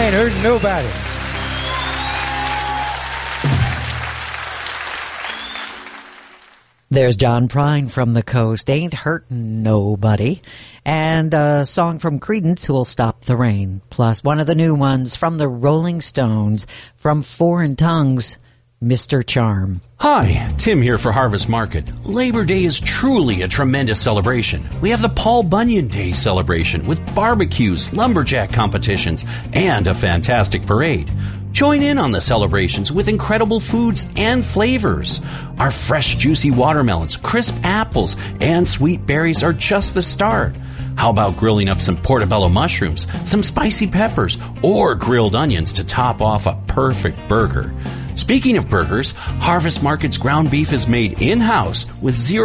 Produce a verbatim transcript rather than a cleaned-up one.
ain't hurting nobody. There's John Prine from the coast, Ain't Hurtin' Nobody, and a song from Creedence, Who'll Stop the Rain, plus one of the new ones from the Rolling Stones, from Foreign Tongues, Mister Charm. Hi, Tim here for Harvest Market. Labor Day is truly a tremendous celebration. We have the Paul Bunyan Day celebration with barbecues, lumberjack competitions, and a fantastic parade. Join in on the celebrations with incredible foods and flavors. Our fresh, juicy watermelons, crisp apples, and sweet berries are just the start. How about grilling up some portobello mushrooms, some spicy peppers, or grilled onions to top off a perfect burger? Speaking of burgers, Harvest Market's ground beef is made in-house with zero